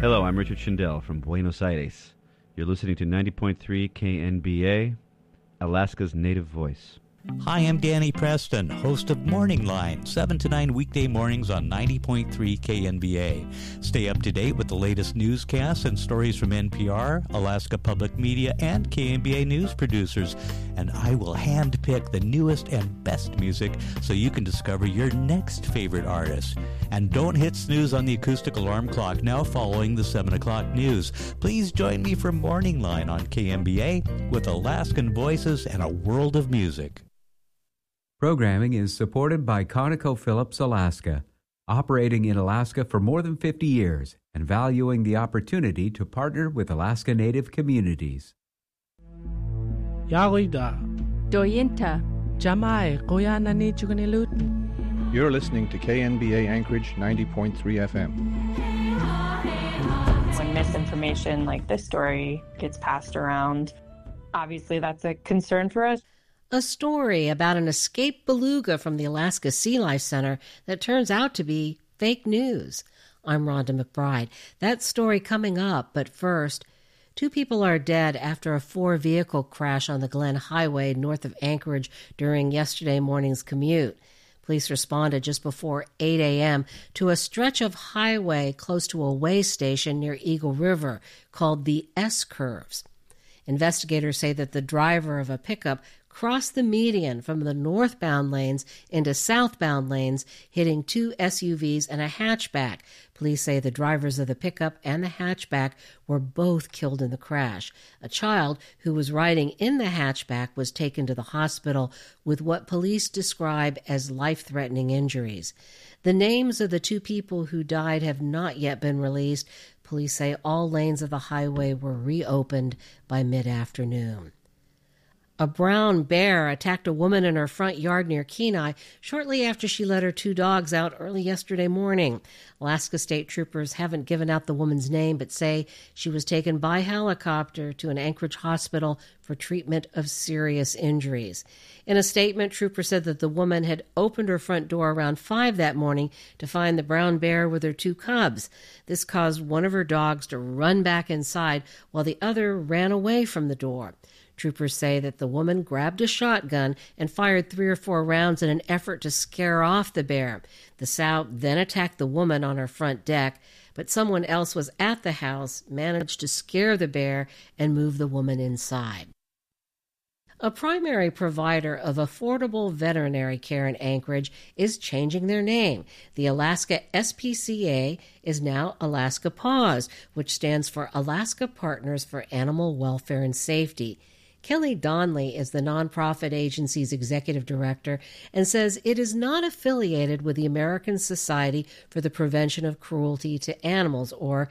Hello, I'm Richard Schindel from Buenos Aires. You're listening to 90.3 KNBA, Alaska's native voice. Hi, I'm Danny Preston, host of Morning Line, 7 to 9 weekday mornings on 90.3 KNBA. Stay up to date with the latest newscasts and stories from NPR, Alaska Public Media, and KNBA news producers. And I will handpick the newest and best music so you can discover your next favorite artist. And don't hit snooze on the acoustic alarm clock now following the 7 o'clock news. Please join me for Morning Line on KNBA with Alaskan voices and a world of music. Programming is supported by ConocoPhillips Alaska, operating in Alaska for more than 50 years and valuing the opportunity to partner with Alaska Native communities. Yarida. Doyinta. Jamai, Koyanani Chukanilut. You're listening to KNBA Anchorage 90.3 FM. When misinformation like this story gets passed around, obviously that's a concern for us. A story about an escaped beluga from the Alaska Sea Life Center that turns out to be fake news. I'm Rhonda McBride. That story coming up, but first, 2 people are dead after a 4-vehicle crash on the Glen Highway north of Anchorage during yesterday morning's commute. Police responded just before 8 a.m. to a stretch of highway close to a way station near Eagle River called the S-Curves. Investigators say that the driver of a pickup crossed the median from the northbound lanes into southbound lanes, hitting 2 SUVs and a hatchback. Police say the drivers of the pickup and the hatchback were both killed in the crash. A child who was riding in the hatchback was taken to the hospital with what police describe as life-threatening injuries. The names of the 2 people who died have not yet been released. Police say all lanes of the highway were reopened by mid-afternoon. A brown bear attacked a woman in her front yard near Kenai shortly after she let her 2 dogs out early yesterday morning. Alaska State Troopers haven't given out the woman's name, but say she was taken by helicopter to an Anchorage hospital for treatment of serious injuries. In a statement, troopers said that the woman had opened her front door around 5 that morning to find the brown bear with her 2 cubs. This caused one of her dogs to run back inside while the other ran away from the door. Troopers say that the woman grabbed a shotgun and fired 3 or 4 rounds in an effort to scare off the bear. The sow then attacked the woman on her front deck, but someone else was at the house, managed to scare the bear, and move the woman inside. A primary provider of affordable veterinary care in Anchorage is changing their name. The Alaska SPCA is now Alaska PAWS, which stands for Alaska Partners for Animal Welfare and Safety. Kelly Donnelly is the nonprofit agency's executive director and says it is not affiliated with the American Society for the Prevention of Cruelty to Animals, or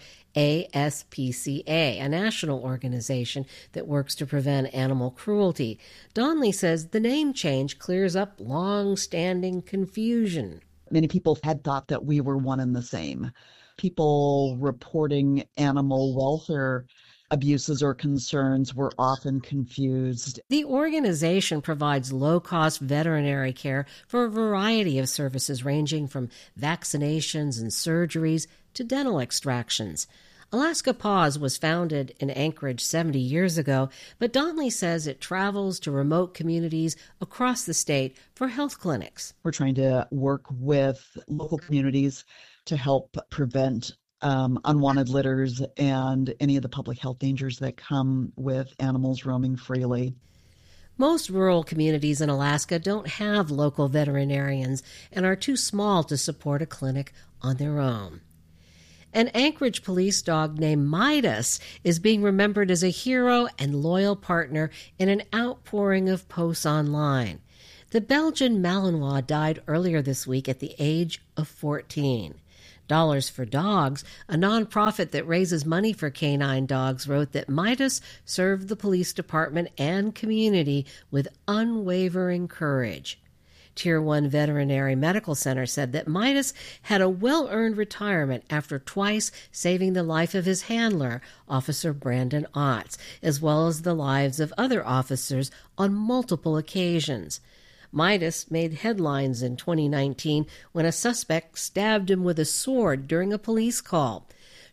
ASPCA, a national organization that works to prevent animal cruelty. Donnelly says the name change clears up long-standing confusion. Many people had thought that we were one and the same. People reporting animal welfare abuses or concerns were often confused. The organization provides low-cost veterinary care for a variety of services ranging from vaccinations and surgeries to dental extractions. Alaska PAWS was founded in Anchorage 70 years ago, but Donnelly says it travels to remote communities across the state for health clinics. We're trying to work with local communities to help prevent unwanted litters and any of the public health dangers that come with animals roaming freely. Most rural communities in Alaska don't have local veterinarians and are too small to support a clinic on their own. An Anchorage police dog named Midas is being remembered as a hero and loyal partner in an outpouring of posts online. The Belgian Malinois died earlier this week at the age of 14. Dollars for Dogs, a nonprofit that raises money for canine dogs, wrote that Midas served the police department and community with unwavering courage. Tier 1 Veterinary Medical Center said that Midas had a well-earned retirement after twice saving the life of his handler, Officer Brandon Otts, as well as the lives of other officers on multiple occasions. Midas made headlines in 2019 when a suspect stabbed him with a sword during a police call.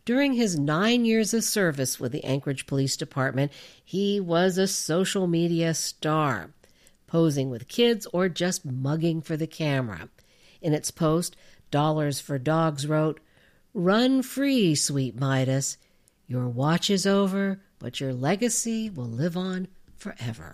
During his 9 years of service with the Anchorage Police Department, he was a social media star, posing with kids or just mugging for the camera. In its post, Dollars for Dogs wrote, "Run free, sweet Midas. Your watch is over, but your legacy will live on forever."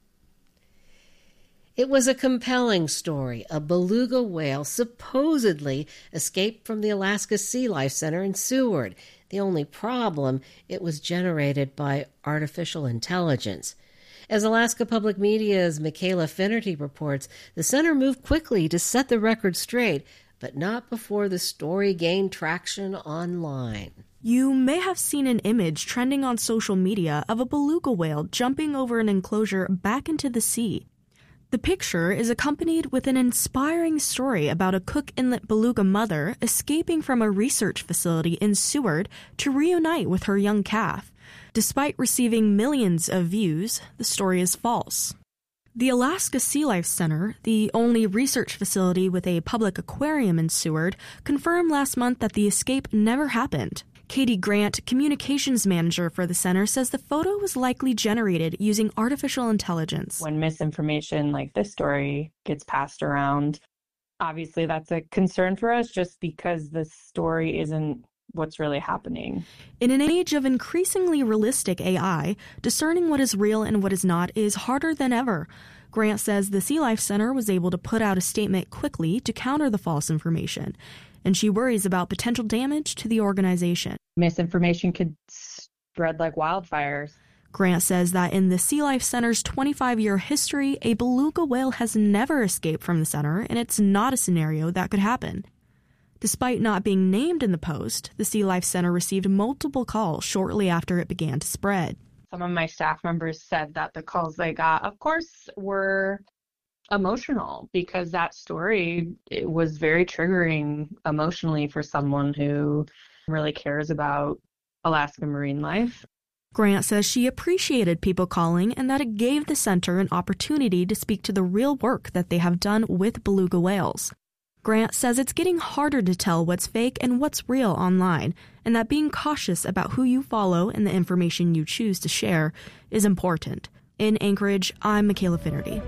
It was a compelling story. A beluga whale supposedly escaped from the Alaska Sea Life Center in Seward. The only problem, it was generated by artificial intelligence. As Alaska Public Media's Michaela Finnerty reports, the center moved quickly to set the record straight, but not before the story gained traction online. You may have seen an image trending on social media of a beluga whale jumping over an enclosure back into the sea. The picture is accompanied with an inspiring story about a Cook Inlet beluga mother escaping from a research facility in Seward to reunite with her young calf. Despite receiving millions of views, the story is false. The Alaska Sea Life Center, the only research facility with a public aquarium in Seward, confirmed last month that the escape never happened. Katie Grant, communications manager for the center, says the photo was likely generated using artificial intelligence. When misinformation like this story gets passed around, obviously that's a concern for us just because the story isn't what's really happening. In an age of increasingly realistic AI, discerning what is real and what is not is harder than ever. Grant says the Sea Life Center was able to put out a statement quickly to counter the false information, and she worries about potential damage to the organization. Misinformation could spread like wildfires. Grant says that in the Sea Life Center's 25-year history, a beluga whale has never escaped from the center, and it's not a scenario that could happen. Despite not being named in the post, the Sea Life Center received multiple calls shortly after it began to spread. Some of my staff members said that the calls they got, of course, were emotional because that story, it was very triggering emotionally for someone who really cares about Alaska marine life. Grant says she appreciated people calling and that it gave the center an opportunity to speak to the real work that they have done with beluga whales. Grant says it's getting harder to tell what's fake and what's real online, and that being cautious about who you follow and the information you choose to share is important. In Anchorage, I'm Michaela Finnerty.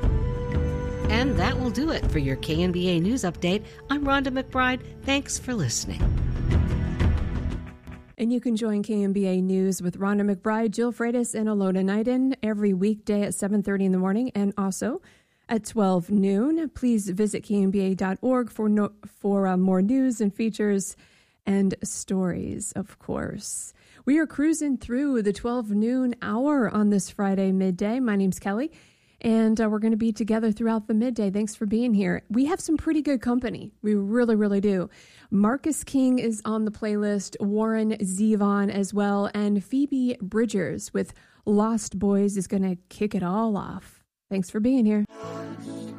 And that will do it for your KNBA News Update. I'm Rhonda McBride. Thanks for listening. And you can join KNBA News with Rhonda McBride, Jill Freitas, and Alona Knighton every weekday at 7:30 in the morning and also at 12 noon. Please visit knba.org for more news and features and stories, of course. We are cruising through the 12 noon hour on this Friday midday. My name's Kelly, and we're going to be together throughout the midday. Thanks for being here. We have some pretty good company. We really, really do. Marcus King is on the playlist, Warren Zevon as well, and Phoebe Bridgers with Lost Boys is going to kick it all off. Thanks for being here.